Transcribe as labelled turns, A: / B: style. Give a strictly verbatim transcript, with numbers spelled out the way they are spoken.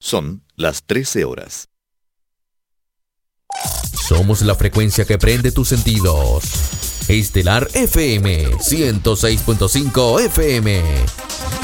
A: Son las trece horas.
B: Somos la frecuencia que prende tus sentidos. Estelar F M ciento seis punto cinco F M.